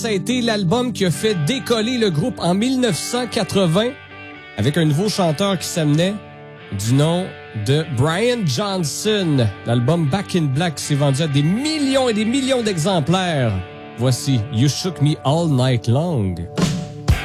Ça a été l'album qui a fait décoller le groupe en 1980 avec un nouveau chanteur qui s'amenait du nom de Brian Johnson. L'album Back in Black s'est vendu à des millions et des millions d'exemplaires. Voici You Shook Me All Night Long.